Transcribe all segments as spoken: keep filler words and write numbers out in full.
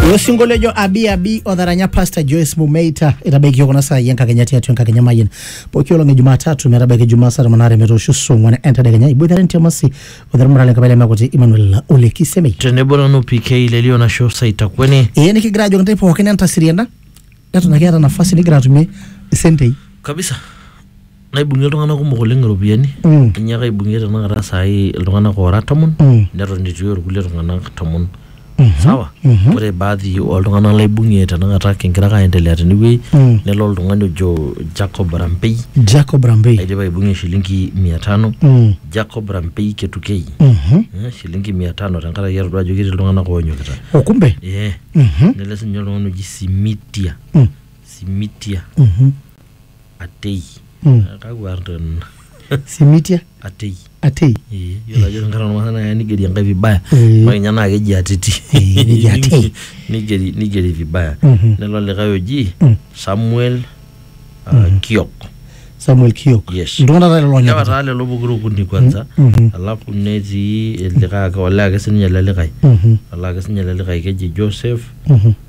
Osingolejo abi abi odharanya Pastor Joyce Mumeita itabeki yoko nasa yenka kenyati atu yenka kenyama yen Pokio longe Jumatatu merabeki Jumasa manare meroshus so mwana enta de kenya ibudhari ntiamasi odharamurale kabale makoti Emmanuel Ole Kiseme tenebona no P K lelio na show site kweni yeye ni kigrajo ntepo wakenya ntasirienda yato nakiata nafasi ni gratume sentei kabisa na ibungi iltung'anak kumok oleng iropiyiani mm. Inyaka ibungi tanakata sai iltung'anak ora tomon mm. neton etii irkulie tung'anak tomon mm -hmm. sawa mm -hmm. Ore baadhi oltung'anak laibungi tanakata kingira kaendelea tenewei mm. Nelo oltung'ani ojo Jacob Rampei Jacob Rampei aidipa ibungi shilingi mia tano mm. Jacob Rampei Ketukei mm -hmm. eh, shilingi mia tano tenkaraki etodua ajo ketii iltung'anak oonyokita okumbe yeah. mm -hmm. Nelo sinye oltung'ani oji Simitia mm. Simitia mm -hmm. Atei mm. Kaguarden Simitia Atei Atei eh yola jo ngara masana ya nigeri ngai vibaya mm. Manya na keji ateti eh ni Atei nigeri nigeri vibaya mm -hmm. Nelo le kayoji mm. Samuel uh, mm -hmm. Kiok Samuel Kiok yes ndona tale lonya ya tale lo buguru kundi kwanza mm -hmm. alafu nezi le kaka wala kesinya le kai mm -hmm. wala kesinya le kai keji Joseph mm -hmm.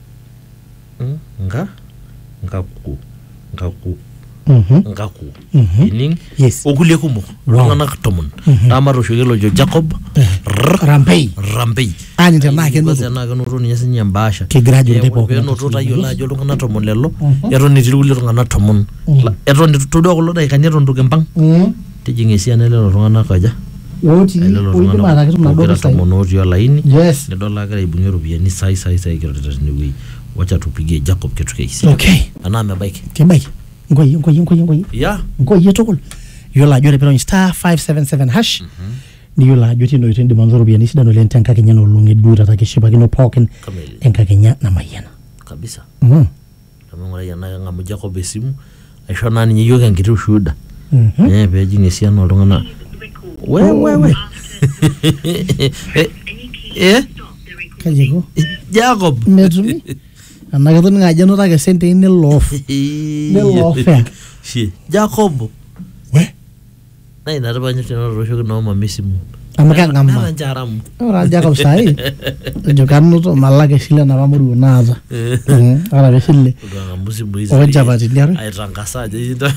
mm? nga ngaku ngaku mhm ngaku mm -hmm. ining yes okulie kumok ng'anak tomon tamaro shogelo jo Jacob Rampei Rampei ani tena ke no tena ke no ni sinya mbasha ke graduate ndipo ke no tota yola jo ng'anak tomon lelo eton etii kulie ng'anak tomon eton todo kulo dai kanyeton tukempang tijingesia nelo ng'anak aja yoti oidim atakitu na dogo sai tomon oti olaini yes nidola kare ibunye ropiani sai sai sai kiroteta tinewei wacha tupige Jacob Ketukei okay ana mebike kebike ngoi ngoi ngoi ngoi ya ngoi yetokol yola jore pero star five seven seven hash mm -hmm. Ni yola joti no itende manzoro bia nisida no lenta nka kenya no longe dura takishiba kino poken enka kenya na mayana kabisa mhm tamangora yana ngamu Jacob esimu aisho nani nyiyo ngiti ushuda mhm eh beji ngesia no longana we we we eh kajego Jacob metumi anakato ngaje no take sente ne lof ne lof shi Jacob we nai na rabanya tena rosho no mamisimu amaka ngamba na jaramu ora Jacob sai jo kanu to malaka shile na bamuru naza mhm ara beshile ngamusimu hizi oja bati liaro aitangasa je ndo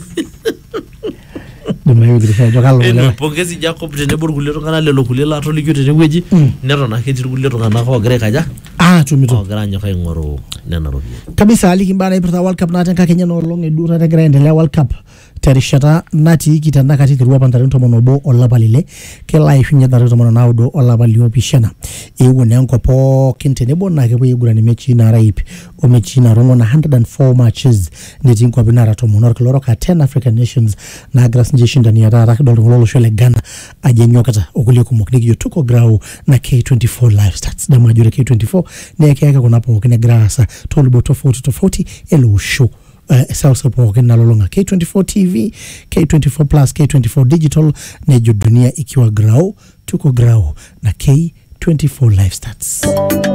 dumayo grisa jo kalo le pongezi Jacob tenebor kulie tung'anak lelo kulie latolikio tenewueji neton ake etii kulie tung'anak ogira kaja ah tumito ogira nyoka ing'oru nena ropiani kabisa aliki mbana ipirta World Cup natenka Kenya no longe dura tegira endelea World Cup terishata natii kitanda kati kirua pantarin tomon obo olapa lile kela ishunye tarehe tomon naudo olapa liopishana ewo nenko pookin tenebo na kepuo aigurani mechi nara ip o mechi nara na one hundred four matches netii nkwapi nara tomon orkiloroka ten African nations nagira sinje shindani ya tata kidol ngololosho le Ghana ajenyokata okulie kumok nikijo tuko grau na K twenty-four live stats da majore K twenty-four ne yake kuna pookin ne grasa tolbo tofauti tofauti elo show Uh, salsa poke nalolonga K twenty-four T V, K twenty-four plus, K twenty-four digital nejo dunia ikiwa grau tuko grau na K twenty-four live stats.